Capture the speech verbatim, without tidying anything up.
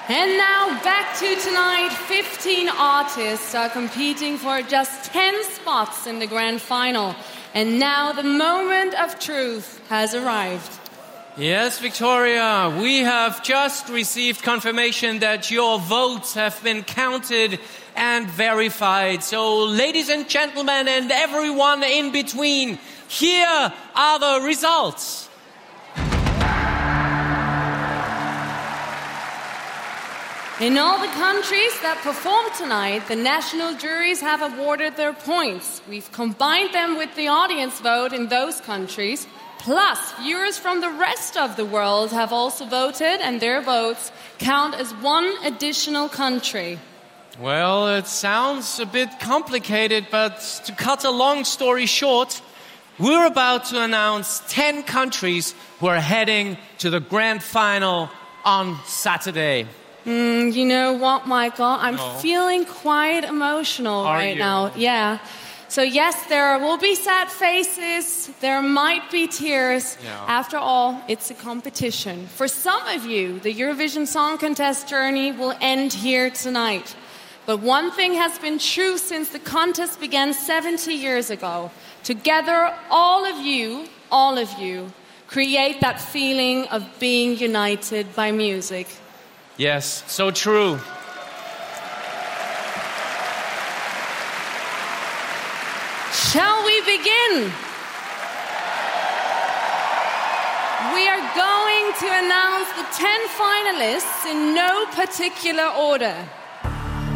And now back to tonight, fifteen artists are competing for just ten spots in the grand final. And now the moment of truth has arrived. Yes, Victoria, we have just received confirmation that your votes have been counted and verified. So, ladies and gentlemen, and everyone in between, here are the results. In all the countries that performed tonight, the national juries have awarded their points. We've combined them with the audience vote in those countries. Plus, viewers from the rest of the world have also voted, and their votes count as one additional country. Well, it sounds a bit complicated, but to cut a long story short, we're about to announce ten countries who are heading to the grand final on Saturday. Mm, you know what, Michael? I'm No. feeling quite emotional Are right you? now. Yeah. So yes, there will be sad faces. There might be tears. Yeah. After all, it's a competition. For some of you, the Eurovision Song Contest journey will end here tonight. But one thing has been true since the contest began seventy years ago. Together, all of you, all of you, create that feeling of being united by music. Yes, so true. Shall we begin? We are going to announce the ten finalists in no particular order.